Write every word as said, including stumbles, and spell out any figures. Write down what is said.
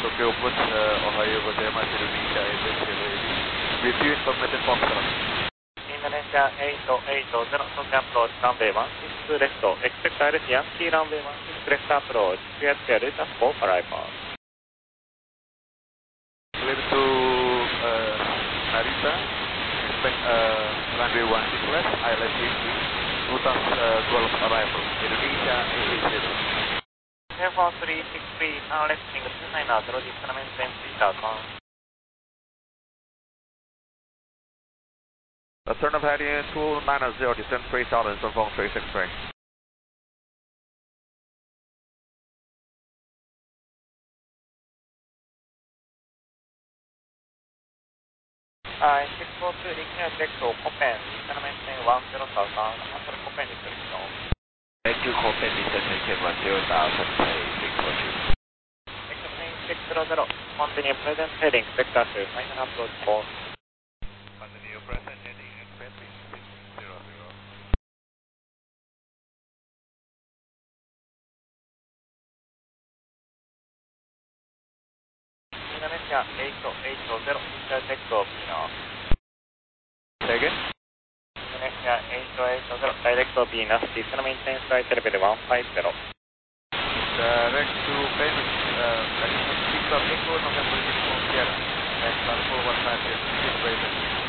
Tokyo Put, uh, Ohio Gozaimasu, Indonesia eight eight zero, with you information Foxtrot. Indonesia eight eight zero, Tokyo approach, runway one six left, expect direct Yankee runway one six left approach, clear to Delta four for arrival. Clear to uh, Narita, expect uh, runway one six left, I L S Yankee, Lutas uh, Golf arrival, Indonesia eight eight zero. Air four three six three, now left wing two nine zero, displacement ten three thousand. Uh, turn of heading two nine zero, descent three thousand, Sunfeng three six three. Uh, six four two, declare back to Copen, displacement ten one zero thousand, after Copen description. Thank you, Copen, descent one zero thousand, six four two. six zero zero, continue present heading, vector to final approach four. Continue present heading, expecting six zero zero. Indonesia eight eight zero, intercept of Pino. Second. Indonesia eight eight zero, direct to Venus, displacement ten flight level one five zero. Direct to Venus, uh, Victor Echo, November uniform Sierra, and Tango one five zero,